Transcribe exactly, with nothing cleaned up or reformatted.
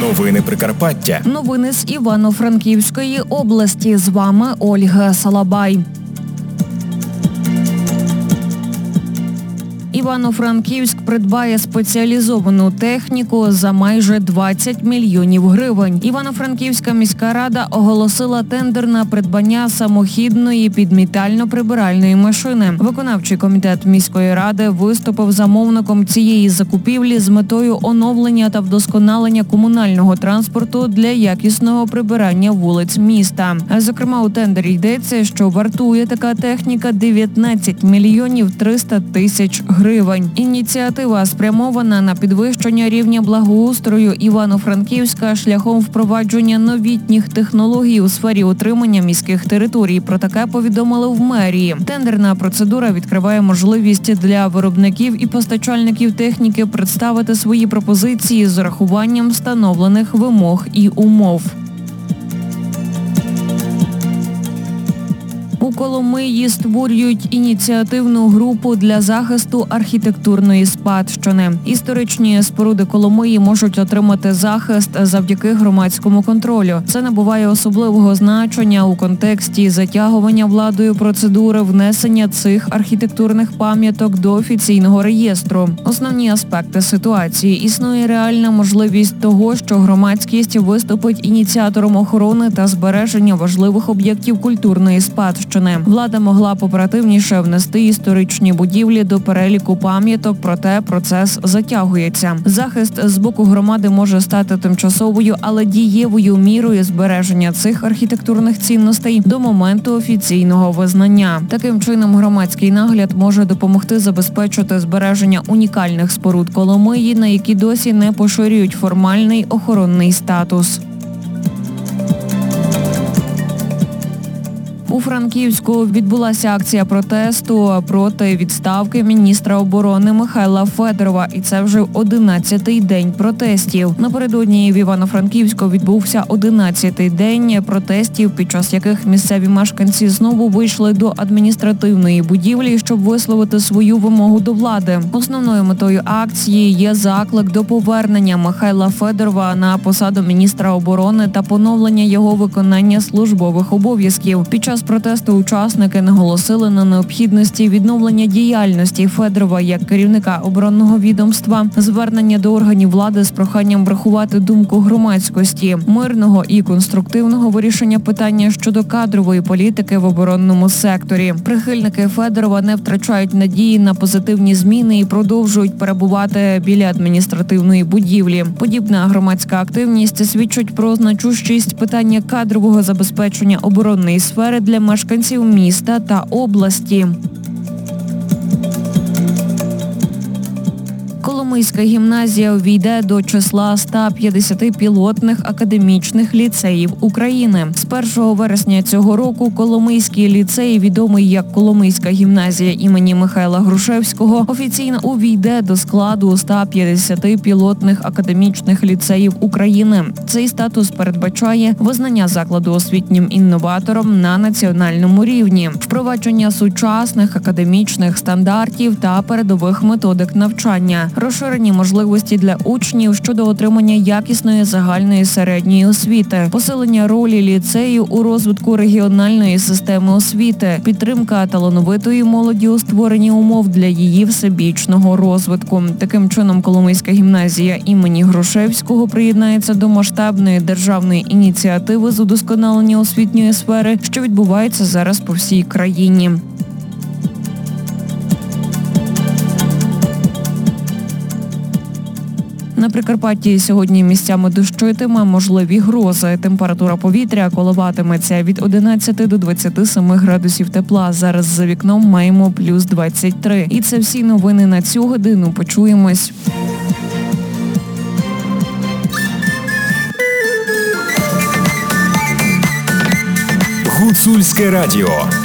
Новини Прикарпаття. Новини з Івано-Франківської області. З вами Ольга Салабай. Івано-Франківськ придбає спеціалізовану техніку за майже двадцять мільйонів гривень. Івано-Франківська міська рада оголосила тендер на придбання самохідної підмітально-прибиральної машини. Виконавчий комітет міської ради виступив замовником цієї закупівлі з метою оновлення та вдосконалення комунального транспорту для якісного прибирання вулиць міста. Зокрема, у тендері йдеться, що вартує така техніка дев'ятнадцять мільйонів триста тисяч гривень. Ініціатива спрямована на підвищення рівня благоустрою Івано-Франківська шляхом впровадження новітніх технологій у сфері утримання міських територій. Про таке повідомили в мерії. Тендерна процедура відкриває можливість для виробників і постачальників техніки представити свої пропозиції з урахуванням встановлених вимог і умов. У Коломиї створюють ініціативну групу для захисту архітектурної спадщини. Історичні споруди Коломиї можуть отримати захист завдяки громадському контролю. Це набуває особливого значення у контексті затягування владою процедури внесення цих архітектурних пам'яток до офіційного реєстру. Основні аспекти ситуації. Існує реальна можливість того, що громадськість виступить ініціатором охорони та збереження важливих об'єктів культурної спадщини. Влада могла б оперативніше внести історичні будівлі до переліку пам'яток, проте процес затягується. Захист з боку громади може стати тимчасовою, але дієвою мірою збереження цих архітектурних цінностей до моменту офіційного визнання. Таким чином, громадський нагляд може допомогти забезпечити збереження унікальних споруд Коломиї, на які досі не поширюють формальний охоронний статус. У Франківську відбулася акція протесту проти відставки міністра оборони Михайла Федорова. І це вже одинадцятий день протестів. Напередодні в Івано-Франківську відбувся одинадцятий день протестів, під час яких місцеві мешканці знову вийшли до адміністративної будівлі, щоб висловити свою вимогу до влади. Основною метою акції є заклик до повернення Михайла Федорова на посаду міністра оборони та поновлення його виконання службових обов'язків. Під час протесту учасники наголосили на необхідності відновлення діяльності Федорова як керівника оборонного відомства, звернення до органів влади з проханням врахувати думку громадськості, мирного і конструктивного вирішення питання щодо кадрової політики в оборонному секторі. Прихильники Федорова не втрачають надії на позитивні зміни і продовжують перебувати біля адміністративної будівлі. Подібна громадська активність свідчить про значущість питання кадрового забезпечення оборонної сфери для мешканців міста та області. Коломийська гімназія увійде до числа ста п'ятдесяти пілотних академічних ліцеїв України. З першого вересня цього року Коломийський ліцей, відомий як Коломийська гімназія імені Михайла Грушевського, офіційно увійде до складу ста п'ятдесяти пілотних академічних ліцеїв України. Цей статус передбачає визнання закладу освітнім інноватором на національному рівні, впровадження сучасних академічних стандартів та передових методик навчання, розширені можливості для учнів щодо отримання якісної загальної середньої освіти, посилення ролі ліцею у розвитку регіональної системи освіти, підтримка талановитої молоді у створенні умов для її всебічного розвитку. Таким чином, Коломийська гімназія імені Грушевського приєднається до масштабної державної ініціативи з удосконалення освітньої сфери, що відбувається зараз по всій країні. На Прикарпатті сьогодні місцями дощитиме, можливі грози. Температура повітря коливатиметься від одинадцяти до двадцяти семи градусів тепла. Зараз за вікном маємо плюс двадцять три. І це всі новини на цю годину. Почуємось. Гуцульське радіо.